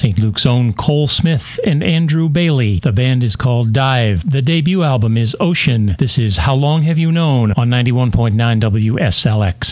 St. Luke's own Cole Smith and Andrew Bailey. The band is called Dive. The debut album is Ocean. This is How Long Have You Known on 91.9 WSLX.